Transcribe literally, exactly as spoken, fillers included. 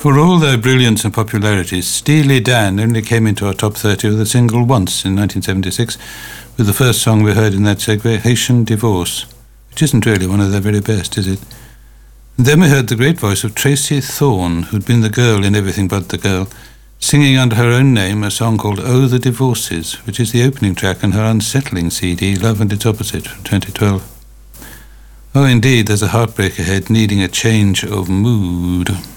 For all their brilliance and popularity, Steely Dan only came into our top thirty with a single once in nineteen seventy-six, with the first song we heard in that segue, Haitian Divorce, which isn't really one of their very best, is it? And then we heard the great voice of Tracy Thorn, who'd been the girl in Everything But the Girl, singing under her own name a song called Oh the Divorces, which is the opening track on her unsettling C D, Love and Its Opposite, from twenty twelve. Oh, indeed, there's a heartbreak ahead needing a change of mood.